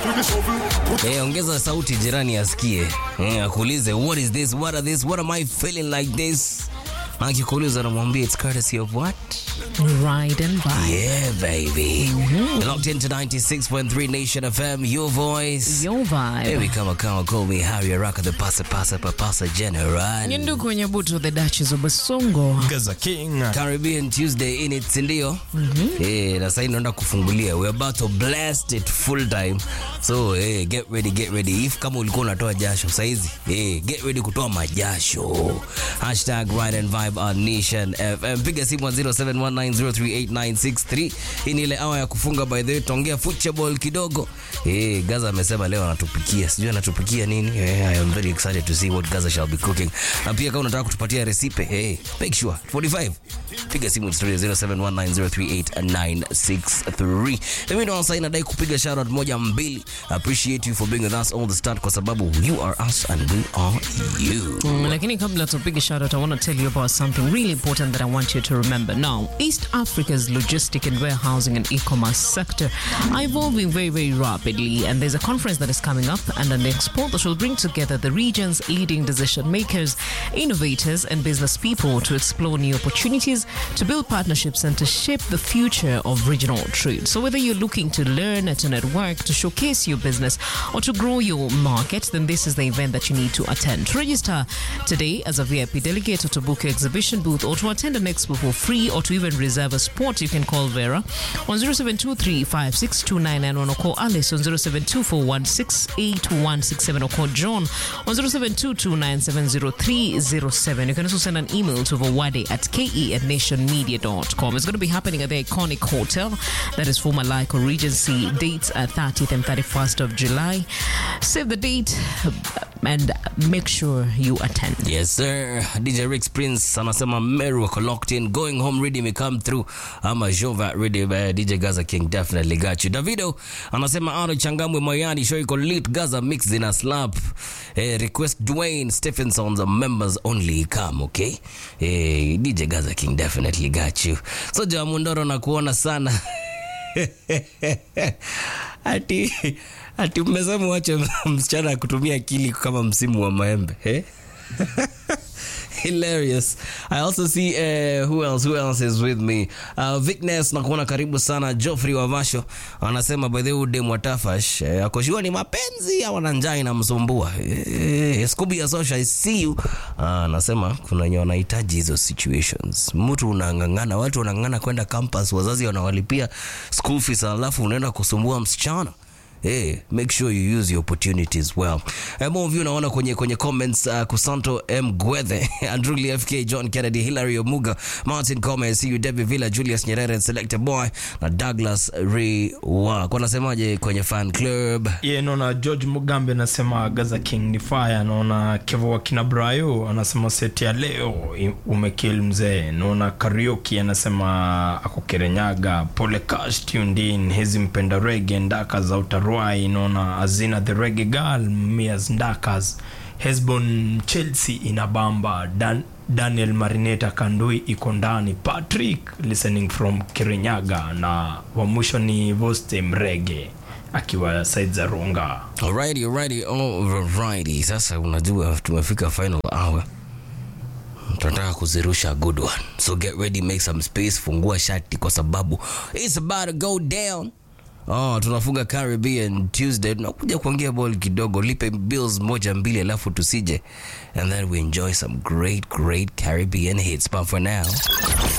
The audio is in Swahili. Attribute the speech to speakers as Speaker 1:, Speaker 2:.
Speaker 1: Ongeza sauti jirani asikie. Akuulize what is this? What are this? What am I feeling like this? Akikuuliza namwambia it's courtesy of what?
Speaker 2: Ride and Vibe.
Speaker 1: Yeah, baby. Locked into 96.3 Nation FM, your voice.
Speaker 2: Your vibe.
Speaker 1: Here we come, call me Harry Araka, the pasa general.
Speaker 2: Nyindu kwenye butu the Duchess of Basongo.
Speaker 3: Gaza King.
Speaker 1: Caribbean Tuesday in it, sindio? Na sasa inaenda kufungulia. We're about to blast it full time. So, get ready. If kama ulikuwa unatoa jasho, saizi, get ready kutoa majasho. #Ride and Vibe on Nation FM. Piga simu 0719038963. Hii ni ile hour ya kufunga, by the way. Tuongea football kidogo. Gaza amesema leo anatupikia. Sijui anatupikia nini. I am very excited to see what Gaza shall be cooking. Na pia kama unataka kutupatia recipe, make sure 45. Piga simu studio 0719038963. Mimi ndo sasa inadai kupiga shout out moja mbili. Appreciate you for being with us all the start kwa sababu you are us and we are you.
Speaker 2: Lakini kabla tupige shout out, I want to tell you about something really important that I want you to remember. Now, East Africa's logistic and warehousing and e-commerce sector are evolving very, very rapidly, and there's a conference that is coming up and an expo that will bring together the region's leading decision makers, innovators, and business people to explore new opportunities, to build partnerships, and to shape the future of regional trade. So whether you're looking to learn, to network, to showcase your business, or to grow your market, then this is the event that you need to attend. To register today as a VIP delegate, or to book your exhibition booth, or to attend an expo for free, or to even reserve a spot, you can call Vera on 0723562991 or call Alice on 0724168167 or call John on 0722970307. You can also send an email to vawade@ke@nationmedia.com. It's going to be happening at the iconic hotel that is former Lyco Regency. Dates are 30th and 31st of July. Save the date and make sure you attend.
Speaker 1: Yes, sir. DJ Rick Prince anasema Meru wako locked in. Going home ready may come through. Ama Jova ready. DJ Gaza King definitely got you. Davido anasema Aro Changamwe Moyani show iko lit. Gaza mix in a slap. Request Dwayne Stephenson's members only come, okay? DJ Gaza King definitely got you. So Jamundoro na kuona sana. Ati mmesema wacha msichana kutumia akili kama msimu wa maembe, Hilarious. I also see who else is with me. Vicness na kuona karibu sana. Geoffrey Wavasho anasema by the way demu Tafash akoshua ni mapenzi au ananjaa inamsumbua. Scooby ya social I see you. Anasema kuna wenye wanahitaji hizo situations. Mtu unangangana, watu wanangangana kwenda campus, wazazi wanawalipia school fees, alafu unaenda kusumbua msichana. Make sure you use your opportunities well. More of you naona kwenye comments, Kusanto M. Gwethe, Andrew Lee FK, John Kennedy, Hilary Omuga, Martin Gomez, see you Debbie Villa, Julius Nyerere, and Selector Boy, na Douglas Ray wa. Kwa nasemaje kwenye fan club?
Speaker 3: Naona George Mugambe anasema Gaza King ni fire. Naona Kevo Wakina Brayo anasema seti ya leo umekill mzee. Naona Karaoke anasema ako Kirinyaga. Pole Cash tuned in, hezi mpenda reggae ndaka za utaru. Inaona Azina the Reggae Girl, Mia's Ndakas, Hesbon Chelsea inabamba, Daniel Marineta Kandui iko ndani, Patrick listening from Kirinyaga, na wa mwisho ni Voste Mrege akiwa side za Ronga.
Speaker 1: Alrighty. Sasa unajua tumefika final hour. Tunataka kuzirusha good one. So get ready, make some space, fungua shati kwa sababu it's about to go down. Tunafunga Caribbean Tuesday. Tunakuja kuongea ball kidogo, lipe bills moja mbili alafu tusije, and then we enjoy some great Caribbean hits. But for now